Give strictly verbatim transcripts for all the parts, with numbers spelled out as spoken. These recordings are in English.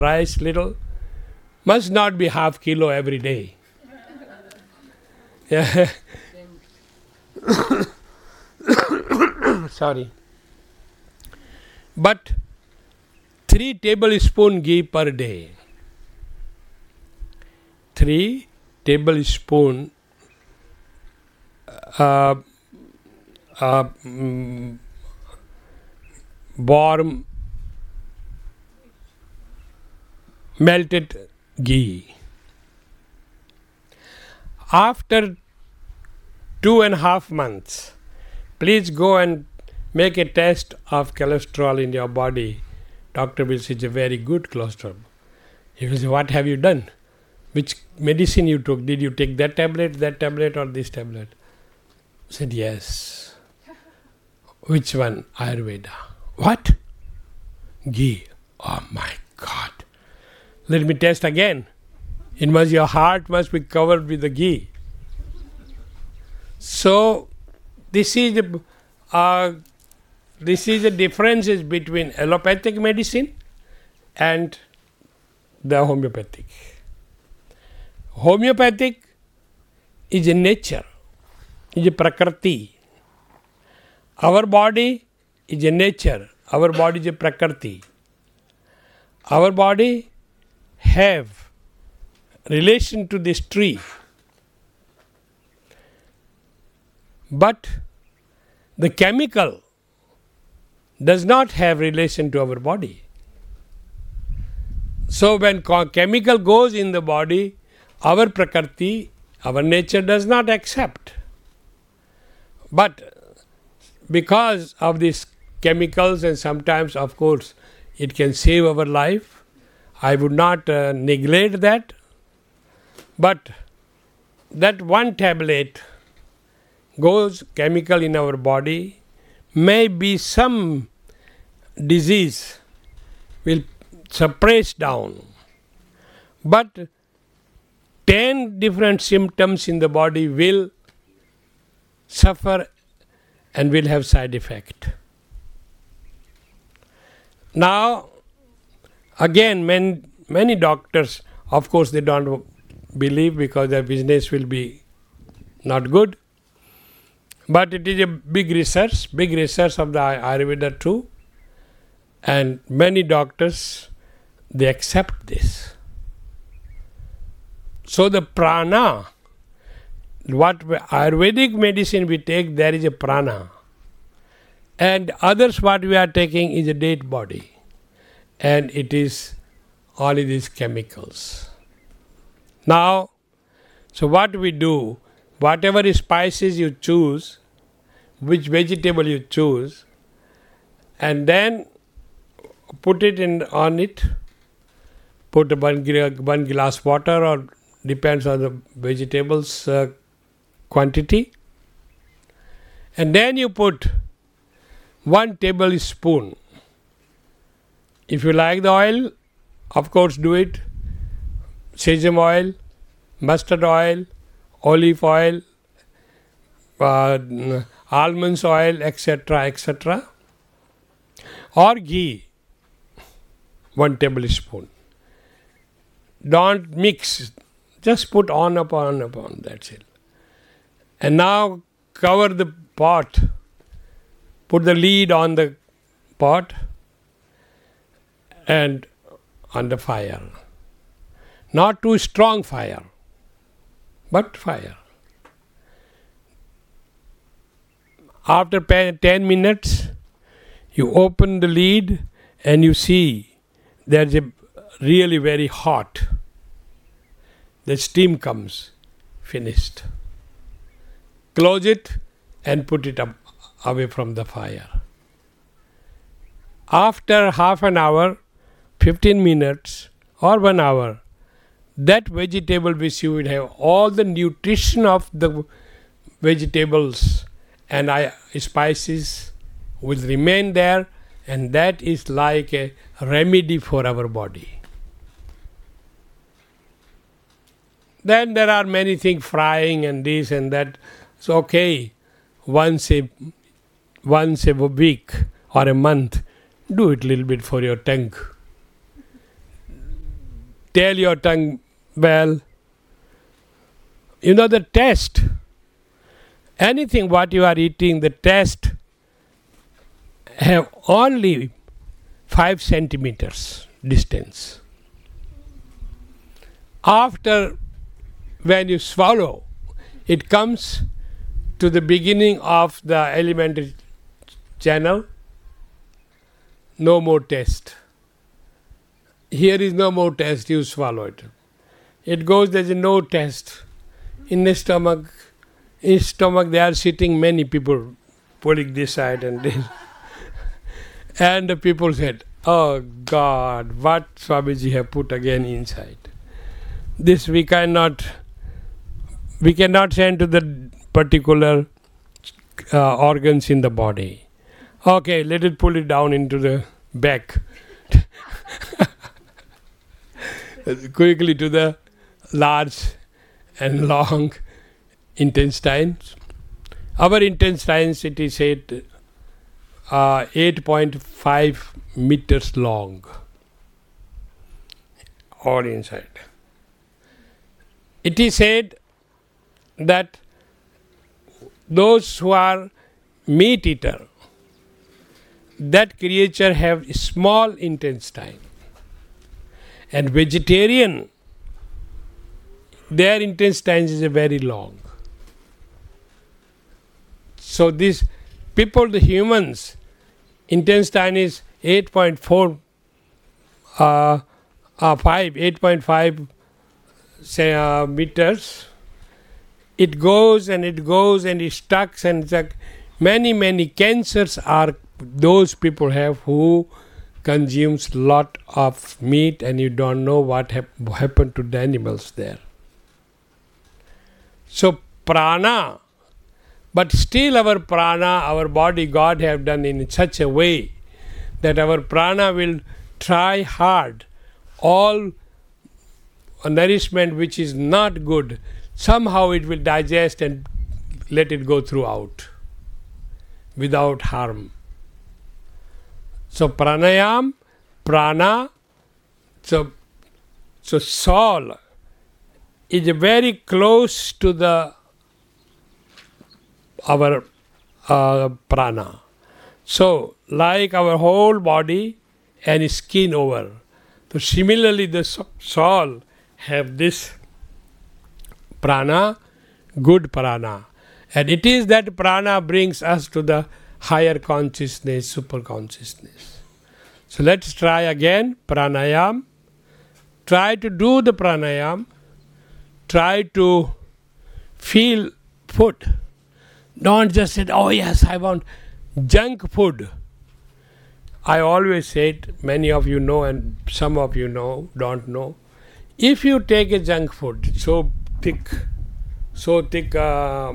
rice little, must not be half kilo every day. Yeah. Sorry. But three tablespoon ghee per day. Three tablespoon uh, uh, mm, warm melted ghee. After two and a half months, please go and make a test of cholesterol in your body. Doctor will say it's a very good cholesterol. He will say, what have you done? Which medicine you took? Did you take that tablet, that tablet, or this tablet? I said, yes. Which one? Ayurveda. What? Ghee. Oh my God. Let me test again. It must, your heart must be covered with the ghee. So, this is the, uh, this is the differences between allopathic medicine and the homeopathic. Homeopathic is a nature, is a prakriti. Our body is a nature, our body is a prakriti. Our body have relation to this tree. But the chemical does not have relation to our body. So when chemical goes in the body, our prakriti, our nature does not accept. But because of these chemicals, and sometimes of course it can save our life, I would not uh, neglect that. But that one tablet goes chemical in our body, may be some disease will suppress down. But ten different symptoms in the body will suffer and will have side effect. Now, again, many, many doctors, of course, they don't believe because their business will be not good. But it is a big research, big research of the Ayurveda too. And many doctors, they accept this. So the prana, what Ayurvedic medicine we take, there is a prana. And others what we are taking is a dead body. And it is only these chemicals. Now, so what we do, whatever spices you choose, which vegetable you choose, and then put it in on it, put one, one glass water, or depends on the vegetables uh, quantity, and then you put one tablespoon. If you like the oil, of course do it. Sesame oil, mustard oil, olive oil, uh, almonds oil, et cetera, et cetera, or ghee, one tablespoon. Don't mix, just put on upon upon, that's it. And now cover the pot, put the lid on the pot and on the fire. Not too strong fire, but fire. After ten minutes, you open the lid and you see there's a really very hot. The steam comes, finished. Close it and put it up away from the fire. After half an hour, fifteen minutes or one hour, that vegetable which you will have all the nutrition of the vegetables and I, spices will remain there, and that is like a remedy for our body. Then there are many things, frying and this and that. It's okay. Once a once a week or a month, do it a little bit for your tongue. tail your tongue well. You know the taste. Anything what you are eating, the taste have only five centimeters distance. After when you swallow, it comes to the beginning of the alimentary channel. No more taste. Here is no more taste, you swallow it. It goes, there is no taste. In the stomach, in stomach they are sitting many people pulling this side and this. And the people said, oh God, what Swamiji have put again inside. This we cannot, we cannot send to the particular uh, organs in the body. Okay, let it pull it down into the back. Quickly to the large and long intestines. Our intestines, it is said, uh, eight point five meters long. All inside. It is said that those who are meat eater, that creature have small intestine. And vegetarian, their intestines is very long. So these people, the humans, intestine is eight point four, uh, uh, five, eight point five say, uh, meters. It goes and it goes and it stuck and stuck. Many, many cancers are those people have who consumes lot of meat and you don't know what hap- happened to the animals there. So prana, but still our prana, our body, God have done in such a way that our prana will try hard. All nourishment which is not good, somehow it will digest and let it go throughout without harm. So pranayam, prana, so, so soul is very close to the our uh, prana. So like our whole body and skin over. So similarly the soul have this prana, good prana. And it is that prana brings us to the higher consciousness, super consciousness. So let's try again pranayam. Try to do the pranayam. Try to feel food. Don't just say, oh yes, I want junk food. I always say it, many of you know and some of you know, don't know. If you take a junk food, so thick, so thick, uh,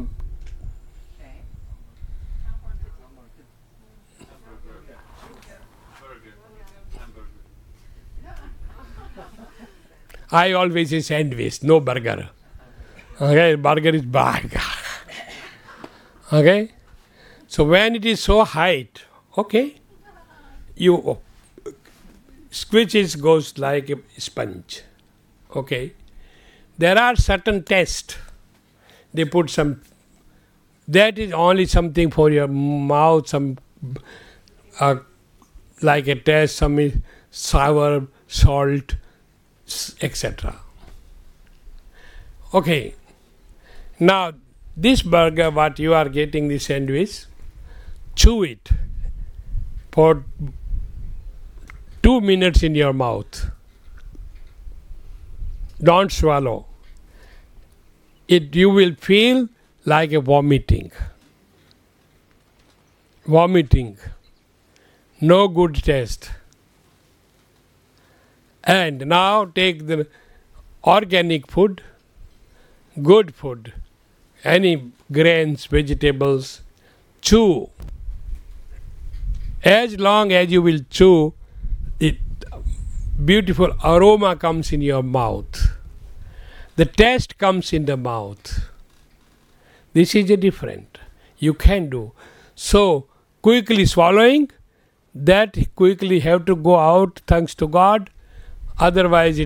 I always say sandwich, no burger. Okay, burger is bag. Okay, so when it is so height, okay, you oh, squeeze goes like a sponge. Okay, there are certain tests. They put some. That is only something for your mouth. Some uh, like a test. Some is sour, salt, et cetera. Okay. Now this burger, what you are getting, this sandwich, chew it for two minutes in your mouth. Don't swallow. It you will feel like a vomiting. Vomiting. No good taste. And now take the organic food, good food, any grains, vegetables, chew. As long as you will chew, it beautiful aroma comes in your mouth. The taste comes in the mouth. This is a different. You can do. So quickly swallowing, that quickly have to go out, thanks to God. Otherwise it